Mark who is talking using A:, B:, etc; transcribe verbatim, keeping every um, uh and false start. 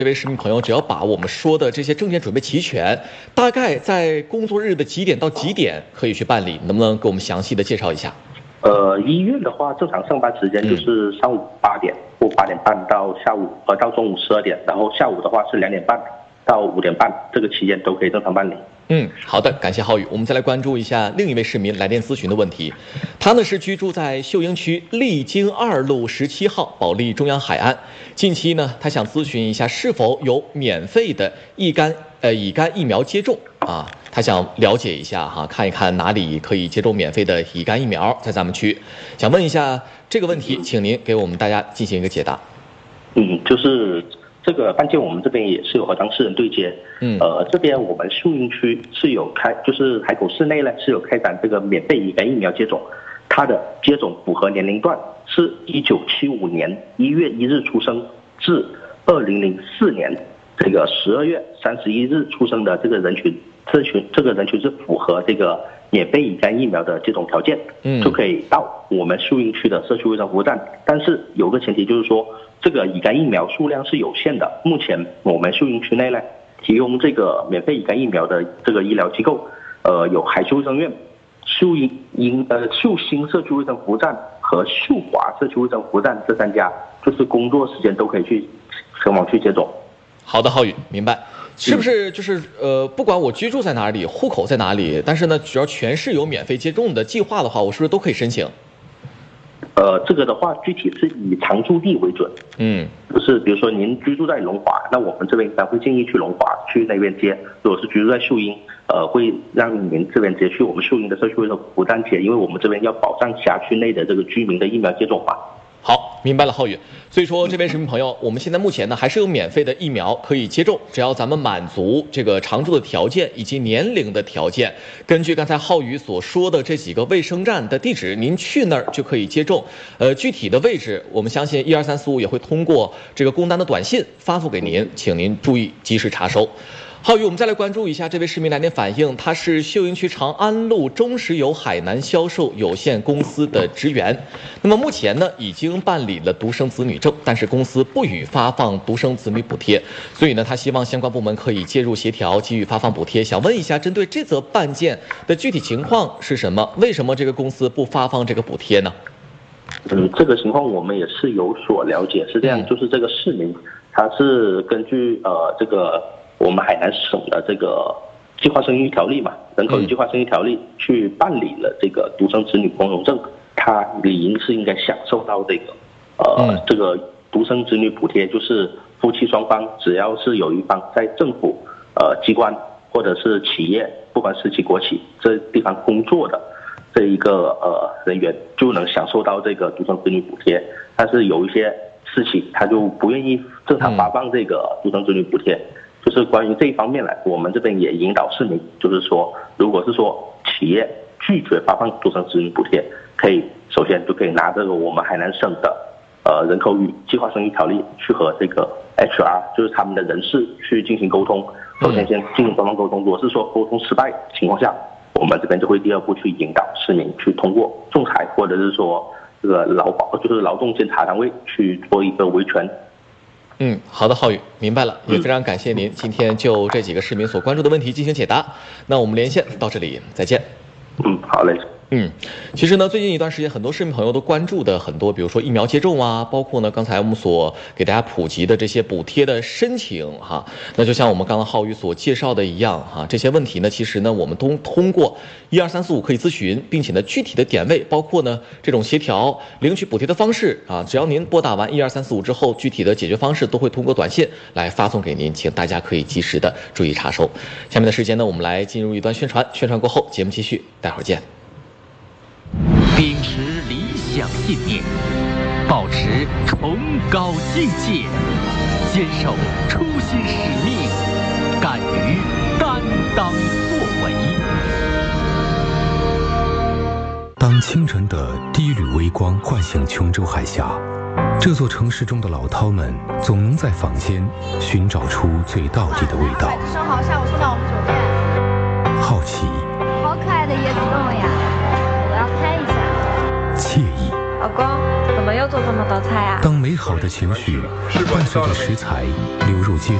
A: 这位市民朋友，只要把我们说的这些证件准备齐全，大概在工作日的几点到几点可以去办理？能不能给我们详细的介绍一下？
B: 呃，医院的话，正常上班时间就是上午八点或八点半到下午呃到中午十二点，然后下午的话是两点半到五点半，这个期间都可以正常办理。
A: 嗯，好的，感谢浩宇。我们再来关注一下另一位市民来电咨询的问题，他呢是居住在秀英区丽晶二路十七号保利中央海岸。近期呢，他想咨询一下是否有免费的乙肝呃乙肝疫苗接种啊，他想了解一下哈，看一看哪里可以接种免费的乙肝疫苗，在咱们区。想问一下这个问题，请您给我们大家进行一个解答。
B: 嗯，就是这个案件我们这边也是有和当事人对接。嗯，呃，这边我们秀英区是有开，就是海口市内呢是有开展这个免费乙肝疫苗接种，它的接种符合年龄段是一九七五年一月一日出生至二零零四年这个十二月三十一日出生的这个人群，这群这个人群是符合这个免费乙肝疫苗的接种条件，嗯，就可以到我们秀英区的社区卫生服务站。但是有个前提就是说，这个乙肝疫苗数量是有限的。目前我们秀英区内呢，提供这个免费乙肝疫苗的这个医疗机构，呃，有海秀卫生院、秀英英呃秀兴社区卫生服务站和秀华社区卫生服务站这三家，就是工作时间都可以去前往去接种。
A: 好的，浩宇，明白。是不是就是呃，不管我居住在哪里，户口在哪里，但是呢，只要全市有免费接种的计划的话，我是不是都可以申请？
B: 呃，这个的话，具体是以常住地为准。嗯，就是比如说您居住在龙华，那我们这边一般会建议去龙华去那边接；如果是居住在秀英，呃，会让您这边直接去我们秀英的社区卫生服务站接，因为我们这边要保障辖区内的这个居民的疫苗接种嘛。
A: 好，明白了，浩宇。所以说，这位市民朋友，我们现在目前呢还是有免费的疫苗可以接种，只要咱们满足这个常住的条件以及年龄的条件，根据刚才浩宇所说的这几个卫生站的地址，您去那儿就可以接种。呃，具体的位置，我们相信一二三四五也会通过这个工单的短信发布给您，请您注意及时查收。浩宇，我们再来关注一下这位市民来电反映，他是秀英区长安路中石油海南销售有限公司的职员。那么目前呢，已经办理了独生子女证，但是公司不予发放独生子女补贴，所以呢，他希望相关部门可以介入协调，给予发放补贴。想问一下，针对这则办件的具体情况是什么？为什么这个公司不发放这个补贴呢？
B: 嗯，这个情况我们也是有所了解，是这样，就是这个市民他是根据呃这个。我们海南省的这个计划生育条例嘛，人口与计划生育条例去办理了这个独生子女光荣证，他理应是应该享受到这个呃这个独生子女补贴，就是夫妻双方只要是有一方在政府呃机关或者是企业，不管私企国企这地方工作的这一个呃人员，就能享受到这个独生子女补贴。但是有一些私企他就不愿意正常发放这个独生子女补贴。就是关于这一方面来，我们这边也引导市民，就是说，如果是说企业拒绝发放独生子女补贴，可以首先就可以拿这个我们海南省的呃人口与计划生育条例去和这个 H R， 就是他们的人事去进行沟通。首先先进行双方沟通，如果是说沟通失败情况下，我们这边就会第二步去引导市民去通过仲裁或者是说这个劳保就是劳动监察单位去做一个维权。
A: 嗯，好的，浩宇，明白了，也非常感谢您今天就这几个市民所关注的问题进行解答。那我们连线到这里，再见。
B: 嗯，好嘞。
A: 嗯，其实呢，最近一段时间，很多市民朋友都关注的很多，比如说疫苗接种啊，包括呢刚才我们所给大家普及的这些补贴的申请哈。那就像我们刚刚浩宇所介绍的一样哈，这些问题呢，其实呢我们都通过一二三四五可以咨询，并且呢具体的点位，包括呢这种协调领取补贴的方式啊，只要您拨打完一二三四五之后，具体的解决方式都会通过短信来发送给您，请大家可以及时的注意查收。下面的时间呢，我们来进入一段宣传，宣传过后节目继续，待会儿见。
C: 秉持理想信念，保持崇高境界，坚守初心使命，敢于担当作为。
D: 当清晨的第一缕微光唤醒琼州海峡，这座城市中的老饕们总能在坊间寻找出最道地的味道。
E: 生蚝下午送到我们酒店。
D: 好奇，
E: 好可爱的椰子冻呀！我要拍一下。
D: 惬意，
F: 老公，怎么又做这么多菜啊？
D: 当美好的情绪伴随着食材流入街